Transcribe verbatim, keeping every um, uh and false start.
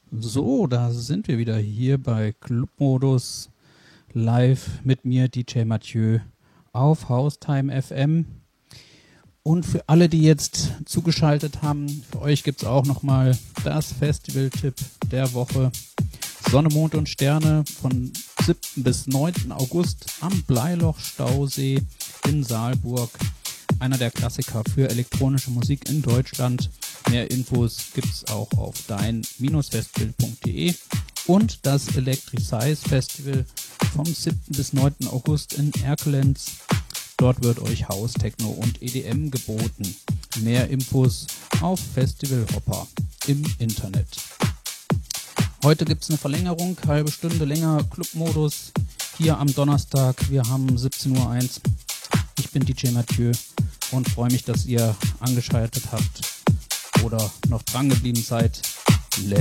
So, da sind wir wieder hier bei Clubmodus live mit mir, D J Mathieu, auf Haustime F M. Und für alle, die jetzt zugeschaltet haben, für euch gibt es auch nochmal das Festival-Tipp der Woche. Sonne, Mond und Sterne von siebten bis neunten August am Bleiloch-Stausee in Saalburg. Einer der Klassiker für elektronische Musik in Deutschland. Mehr Infos gibt's auch auf dein Festival punkt de und das Electricize Festival vom siebten bis neunten August in Erkelenz. Dort wird euch House, Techno und E D M geboten. Mehr Infos auf Festival Hopper im Internet. Heute gibt's eine Verlängerung, halbe Stunde länger Clubmodus hier am Donnerstag. Wir haben siebzehn Uhr eins. Ich bin D J Mathieu und freue mich, dass ihr angeschaltet habt oder noch dran geblieben seid.